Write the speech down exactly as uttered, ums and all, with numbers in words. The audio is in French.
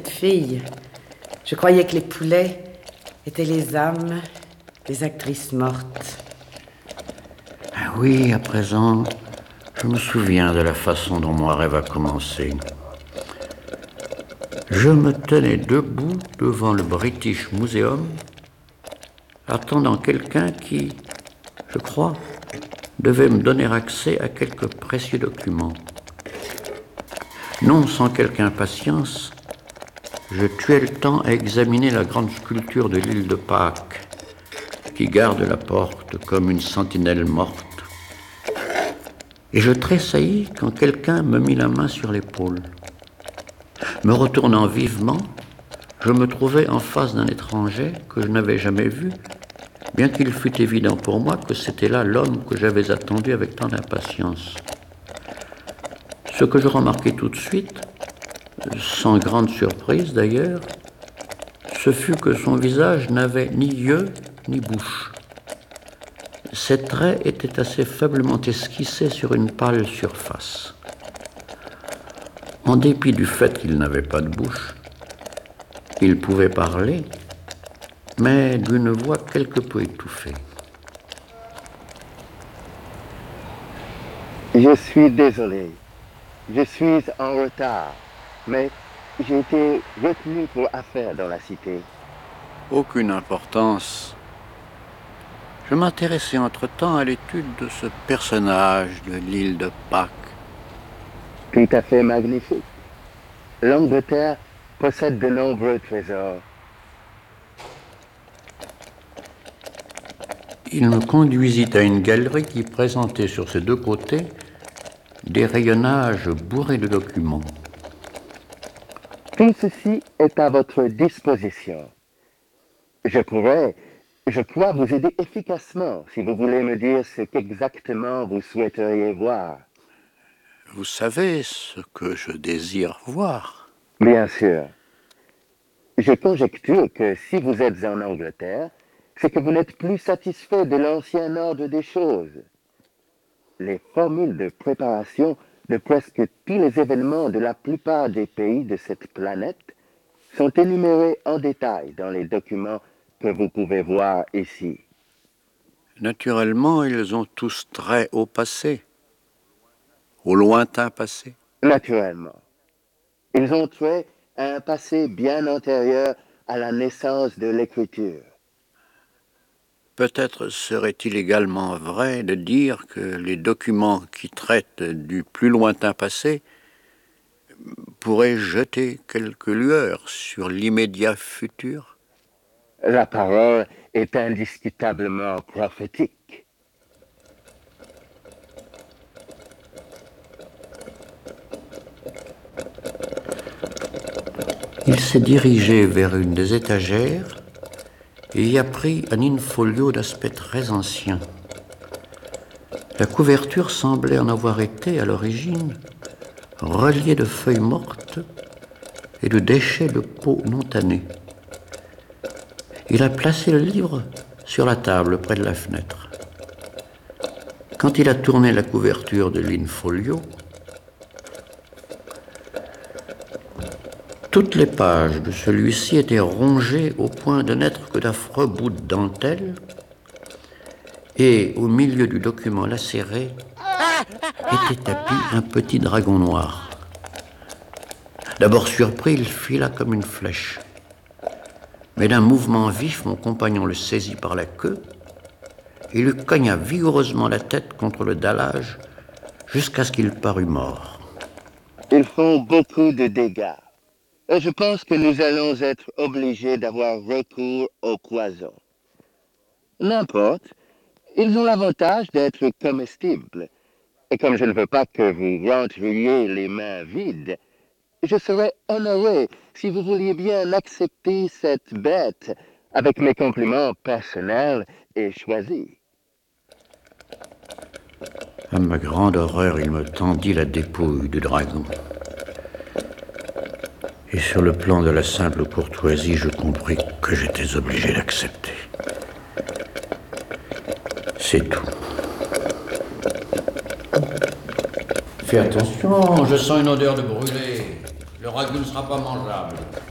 cette fille. Je croyais que les poulets étaient les âmes des actrices mortes. Ah oui, à présent, je me souviens de la façon dont mon rêve a commencé. Je me tenais debout devant le British Museum, attendant quelqu'un qui, je crois, devait me donner accès à quelques précieux documents. Non sans quelque impatience, je tuais le temps à examiner la grande sculpture de l'île de Pâques, qui garde la porte comme une sentinelle morte. Et je tressaillis quand quelqu'un me mit la main sur l'épaule. Me retournant vivement, je me trouvais en face d'un étranger que je n'avais jamais vu, bien qu'il fût évident pour moi que c'était là l'homme que j'avais attendu avec tant d'impatience. Ce que je remarquai tout de suite, sans grande surprise d'ailleurs, ce fut que son visage n'avait ni yeux ni bouche. Ses traits étaient assez faiblement esquissés sur une pâle surface. En dépit du fait qu'il n'avait pas de bouche, il pouvait parler, mais d'une voix quelque peu étouffée. Je suis désolé. Je suis en retard, mais j'ai été retenu pour affaires dans la cité. Aucune importance. Je m'intéressais entre-temps à l'étude de ce personnage de l'île de Pâques. Tout à fait magnifique. L'Angleterre possède de nombreux trésors. Il me conduisit à une galerie qui présentait sur ses deux côtés des rayonnages bourrés de documents. Tout ceci est à votre disposition. Je pourrais, je crois, vous aider efficacement si vous voulez me dire ce qu'exactement vous souhaiteriez voir. Vous savez ce que je désire voir? Bien sûr. Je conjecture que si vous êtes en Angleterre, c'est que vous n'êtes plus satisfait de l'ancien ordre des choses. Les formules de préparation de presque tous les événements de la plupart des pays de cette planète sont énumérées en détail dans les documents que vous pouvez voir ici. Naturellement, ils ont tous trait au passé, au lointain passé. Naturellement. Ils ont trait à un passé bien antérieur à la naissance de l'écriture. Peut-être serait-il également vrai de dire que les documents qui traitent du plus lointain passé pourraient jeter quelques lueurs sur l'immédiat futur. La parole est indiscutablement prophétique. Il s'est dirigé vers une des étagères et y a pris un in-folio d'aspect très ancien. La couverture semblait en avoir été, à l'origine, reliée de feuilles mortes et de déchets de peau non tannée. Il a placé le livre sur la table près de la fenêtre. Quand il a tourné la couverture de l'in-folio, toutes les pages de celui-ci étaient rongées au point de n'être que d'affreux bouts de dentelle, et au milieu du document lacéré était tapi un petit dragon noir. D'abord surpris, il fila comme une flèche. Mais d'un mouvement vif, mon compagnon le saisit par la queue et lui cogna vigoureusement la tête contre le dallage jusqu'à ce qu'il parût mort. Ils font beaucoup de dégâts. Et je pense que nous allons être obligés d'avoir recours aux poisons. N'importe, ils ont l'avantage d'être comestibles. Et comme je ne veux pas que vous rentriez les mains vides, je serais honoré si vous vouliez bien accepter cette bête avec mes compliments personnels et choisis. À ma grande horreur, il me tendit la dépouille du dragon. Et sur le plan de la simple courtoisie, je compris que j'étais obligé d'accepter. C'est tout. Fais attention, je sens une odeur de brûlé. Le ragoût ne sera pas mangeable.